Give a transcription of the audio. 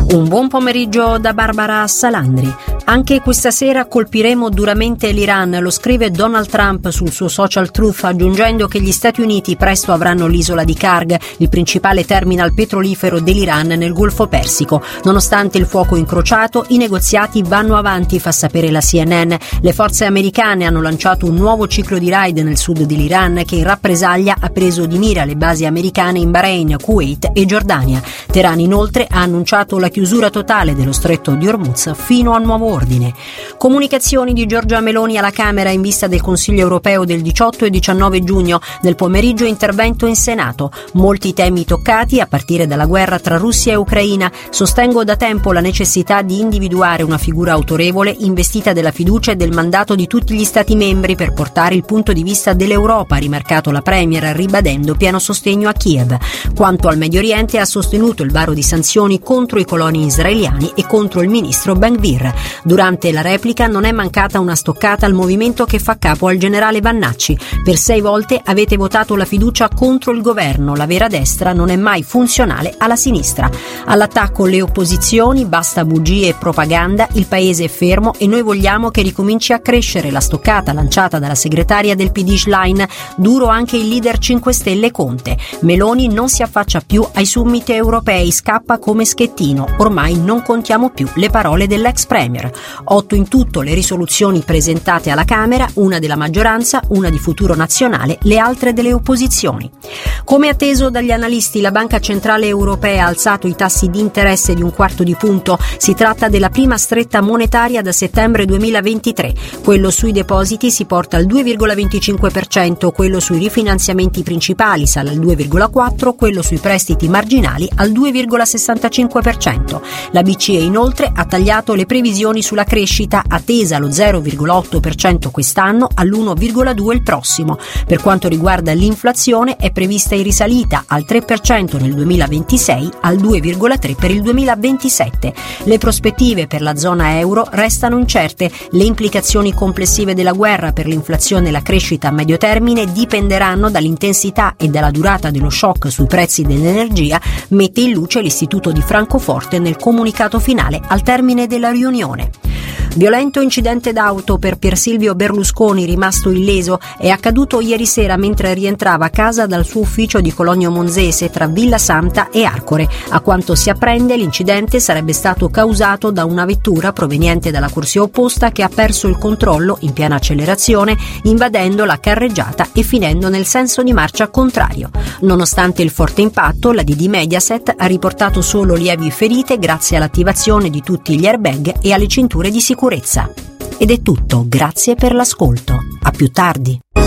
Un buon pomeriggio da Barbara Salandri. Anche questa sera colpiremo duramente l'Iran, lo scrive Donald Trump sul suo social Truth, aggiungendo che gli Stati Uniti presto avranno l'isola di Karg, il principale terminal petrolifero dell'Iran nel Golfo Persico. Nonostante il fuoco incrociato, i negoziati vanno avanti, fa sapere la CNN. Le forze americane hanno lanciato un nuovo ciclo di raid nel sud dell'Iran che in rappresaglia ha preso di mira le basi americane in Bahrain, Kuwait e Giordania. Teheran inoltre ha annunciato la chiusura totale dello stretto di Hormuz fino a nuovo ordine. Comunicazioni di Giorgia Meloni alla Camera in vista del Consiglio europeo del 18 e 19 giugno. Nel pomeriggio intervento in Senato. Molti temi toccati, a partire dalla guerra tra Russia e Ucraina. Sostengo da tempo la necessità di individuare una figura autorevole investita della fiducia e del mandato di tutti gli Stati membri per portare il punto di vista dell'Europa, ha rimarcato la Premier, ribadendo pieno sostegno a Kiev. Quanto al Medio Oriente, ha sostenuto il varo di sanzioni contro i coloni israeliani e contro il ministro Ben-Gvir. Durante la replica non è mancata una stoccata al movimento che fa capo al generale Vannacci. Per 6 volte avete votato la fiducia contro il governo. La vera destra non è mai funzionale alla sinistra. All'attacco le opposizioni, basta bugie e propaganda, il paese è fermo e noi vogliamo che ricominci a crescere. La stoccata lanciata dalla segretaria del PD Schlein, duro anche il leader 5 Stelle Conte. Meloni non si affaccia più ai summit europei, scappa come Schettino. Ormai non contiamo più le parole dell'ex premier. 8 in tutto le risoluzioni presentate alla Camera, una della maggioranza, una di Futuro Nazionale, le altre delle opposizioni. Come atteso dagli analisti, la Banca Centrale Europea ha alzato i tassi di interesse di 1/4 punto. Si tratta della prima stretta monetaria da settembre 2023. Quello sui depositi si porta al 2,25%, quello sui rifinanziamenti principali sale al 2,4%, quello sui prestiti marginali al 2,65%. La BCE inoltre ha tagliato le previsioni sulla crescita, attesa allo 0,8% quest'anno, all'1,2% il prossimo. Per quanto riguarda l'inflazione, è prevista in risalita al 3% nel 2026, al 2,3% per il 2027. Le prospettive per la zona euro restano incerte. Le implicazioni complessive della guerra per l'inflazione e la crescita a medio termine dipenderanno dall'intensità e dalla durata dello shock sui prezzi dell'energia, mette in luce l'Istituto di Francoforte nel comunicato finale al termine della riunione. Violento incidente d'auto per Pier Silvio Berlusconi, rimasto illeso, è accaduto ieri sera mentre rientrava a casa dal suo ufficio di Cologno Monzese tra Villa Santa e Arcore. A quanto si apprende, l'incidente sarebbe stato causato da una vettura proveniente dalla corsia opposta che ha perso il controllo in piena accelerazione, invadendo la carreggiata e finendo nel senso di marcia contrario. Nonostante il forte impatto, la DD Mediaset ha riportato solo lievi ferite grazie all'attivazione di tutti gli airbag e alle cinture di sicurezza. Ed è tutto, grazie per l'ascolto. A più tardi.